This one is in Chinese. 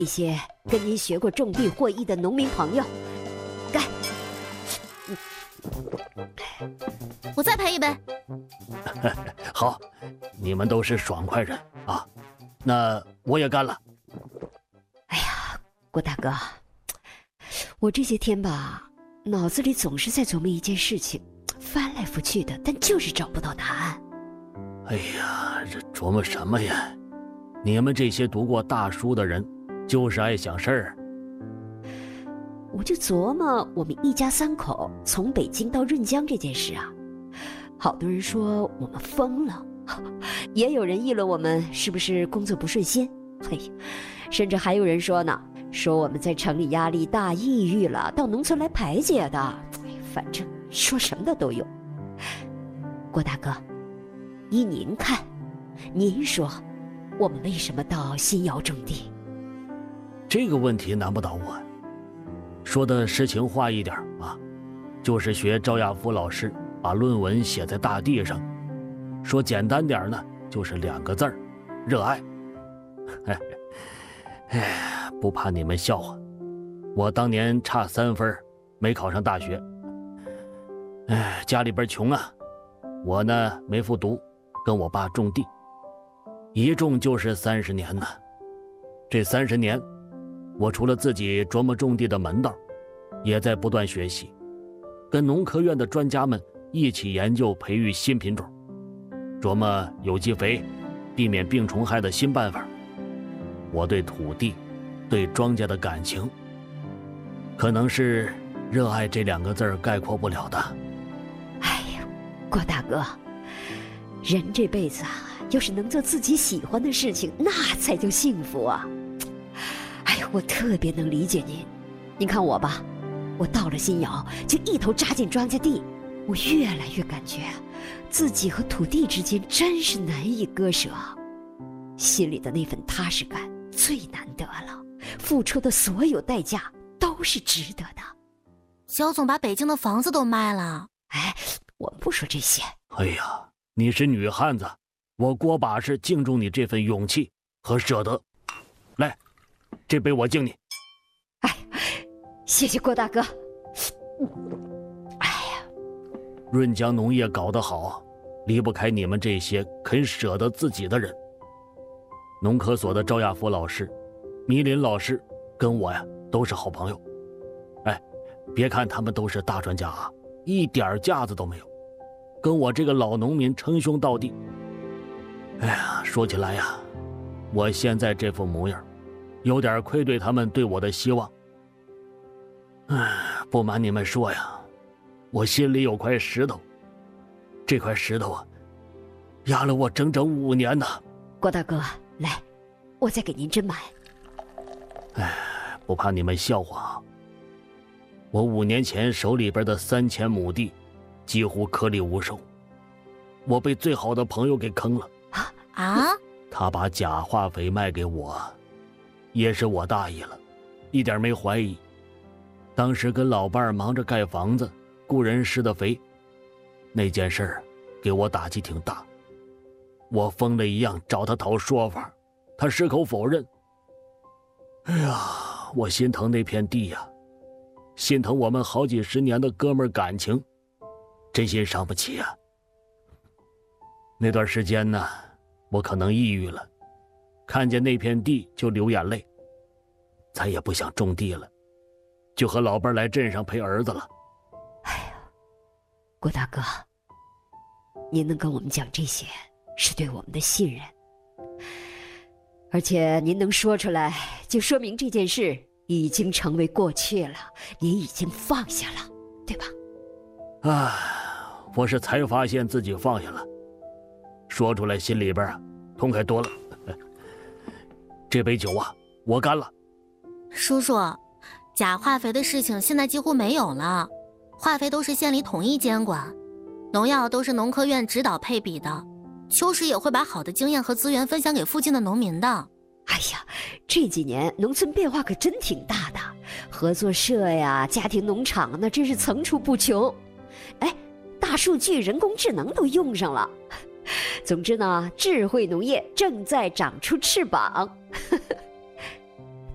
一些跟您学过种地获益的农民朋友。干！ 我再陪一杯。 好，你们都是爽快人啊，那我也干了。 哎呀，郭大哥，我这些天吧，脑子里总是在琢磨一件事情，翻来覆去的，但就是找不到答案。 哎呀，这琢磨什么呀？你们这些读过大书的人，就是爱想事儿。 我就琢磨我们一家三口从北京到润江这件事啊，好多人说我们疯了，也有人议论我们是不是工作不顺心，嘿，甚至还有人说呢，说我们在城里压力大，抑郁了，到农村来排解的，反正说什么的都有。郭大哥，依您看，您说我们为什么到新窑种地？ 这个问题难不倒我，说的实情话一点啊，就是学赵亚夫老师把论文写在大地上，说简单点呢，就是2个字儿：热爱。哎，不怕你们笑话，我当年差3分没考上大学。哎，家里边穷啊，我呢没复读，跟我爸种地，一种就是30年呢。这30年，我除了自己琢磨种地的门道，也在不断学习，跟农科院的专家们一起研究培育新品种，琢磨有机肥，避免病虫害的新办法。我对土地，对庄稼的感情，可能是热爱这2个字概括不了的。 哎呀，郭大哥，人这辈子啊，要是能做自己喜欢的事情，那才叫幸福啊！哎呀，我特别能理解您。您看我吧，我到了新窑就一头扎进庄稼地，我越来越感觉自己和土地之间真是难以割舍，心里的那份踏实感最难得了，付出的所有代价都是值得的。 焦总把北京的房子都卖了。 哎，我们不说这些。 哎呀，你是女汉子，我郭把式敬重你这份勇气和舍得。来，这杯我敬你。 哎，谢谢郭大哥。哎呀， 润江农业搞得好，离不开你们这些肯舍得自己的人。农科所的赵亚夫老师、迷林老师跟我呀都是好朋友。哎，别看他们都是大专家啊，一点架子都没有，跟我这个老农民称兄道弟。哎呀，说起来呀，我现在这副模样，有点愧对他们对我的希望。哎，不瞒你们说呀，我心里有块石头，这块石头啊，压了我整整5年呢。 郭大哥，来，我再给您斟满。 哎，不怕你们笑话啊，我5年前手里边的3000亩地，几乎颗粒无收，我被最好的朋友给坑了。 啊？ 他把假化肥卖给我，也是我大意了，一点没怀疑。当时跟老伴儿忙着盖房子，雇人施的肥，那件事儿给我打击挺大。我疯了一样找他讨说法，他矢口否认。哎呀，我心疼那片地呀，心疼我们好几十年的哥们儿感情，真心伤不起呀。那段时间呢，我可能抑郁了，看见那片地就流眼泪，再也不想种地了，就和老伴来镇上陪儿子了。 哎呀，郭大哥，您能跟我们讲这些，是对我们的信任，而且您能说出来，就说明这件事已经成为过去了，您已经放下了，对吧？ 啊，我是才发现自己放下了，说出来心里边痛快多了。这杯酒啊，我干了。 叔叔，假化肥的事情现在几乎没有了，化肥都是县里统一监管，农药都是农科院指导配比的，秋实也会把好的经验和资源分享给附近的农民的。 哎呀，这几年农村变化可真挺大的，合作社呀、家庭农场那真是层出不穷。哎，大数据、人工智能都用上了。总之呢，智慧农业正在长出翅膀。